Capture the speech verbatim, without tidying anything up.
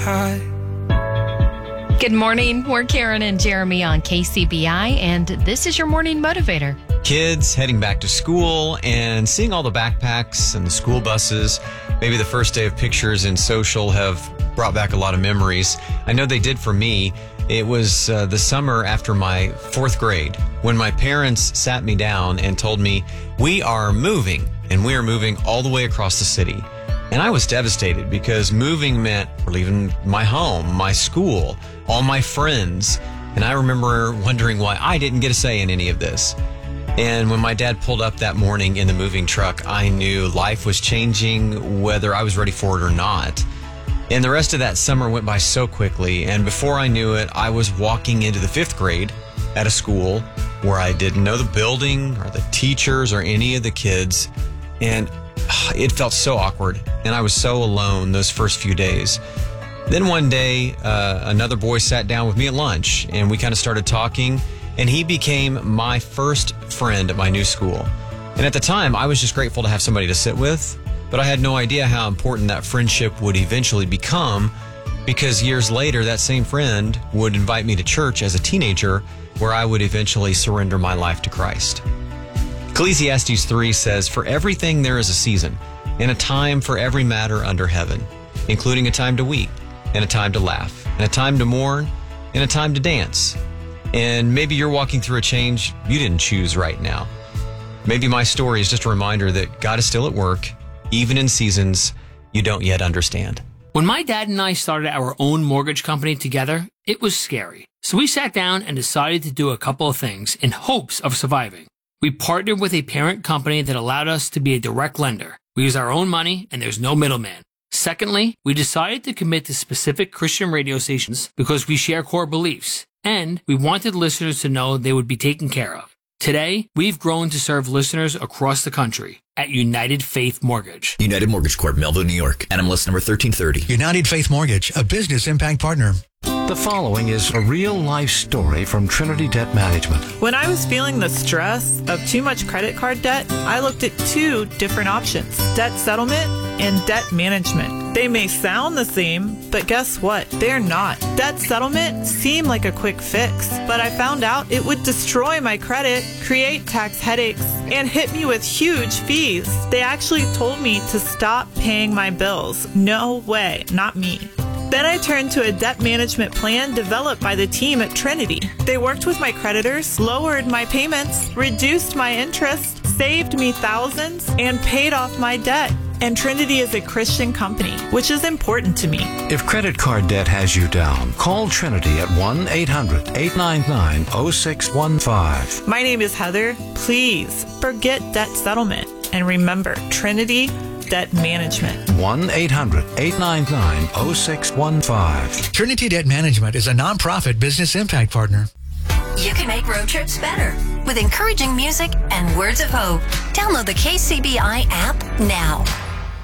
Hi. Good morning. We're Karen and Jeremy on K C B I, and this is your Morning Motivator. Kids heading back to school and seeing all the backpacks and the school buses. Maybe the first day of pictures in social have brought back a lot of memories. I know they did for me. It was uh, the summer after my fourth grade when my parents sat me down and told me, we are moving, and we are moving all the way across the city. And I was devastated because moving meant leaving my home, my school, all my friends. And I remember wondering why I didn't get a say in any of this. And when my dad pulled up that morning in the moving truck, I knew life was changing whether I was ready for it or not. And the rest of that summer went by so quickly. And before I knew it, I was walking into the fifth grade at a school where I didn't know the building or the teachers or any of the kids. And it felt so awkward, and I was so alone those first few days. Then one day, uh, another boy sat down with me at lunch, and we kind of started talking, and he became my first friend at my new school. And at the time, I was just grateful to have somebody to sit with, but I had no idea how important that friendship would eventually become, because years later, that same friend would invite me to church as a teenager, where I would eventually surrender my life to Christ. Ecclesiastes three says, "For everything there is a season, and a time for every matter under heaven, including a time to weep, and a time to laugh, and a time to mourn, and a time to dance." And maybe you're walking through a change you didn't choose right now. Maybe my story is just a reminder that God is still at work, even in seasons you don't yet understand. When my dad and I started our own mortgage company together, it was scary. So we sat down and decided to do a couple of things in hopes of surviving. We partnered with a parent company that allowed us to be a direct lender. We use our own money, and there's no middleman. Secondly, we decided to commit to specific Christian radio stations because we share core beliefs, and we wanted listeners to know they would be taken care of. Today, we've grown to serve listeners across the country at United Faith Mortgage. United Mortgage Corp, Melville, New York. N M L S number thirteen thirty. United Faith Mortgage, a business impact partner. The following is a real-life story from Trinity Debt Management. When I was feeling the stress of too much credit card debt, I looked at two different options: debt settlement and debt management. They may sound the same, but guess what? They're not. Debt settlement seemed like a quick fix, but I found out it would destroy my credit, create tax headaches, and hit me with huge fees. They actually told me to stop paying my bills. No way, not me. Then I turned to a debt management plan developed by the team at Trinity. They worked with my creditors, lowered my payments, reduced my interest, saved me thousands, and paid off my debt. And Trinity is a Christian company, which is important to me. If credit card debt has you down, call Trinity at one eight hundred, eight nine nine, zero six one five. My name is Heather. Please forget debt settlement and remember Trinity Debt Management. one eight hundred, eight nine nine, zero six one five. Trinity Debt Management is a nonprofit business impact partner. You can make road trips better with encouraging music and words of hope. Download the K C B I app now.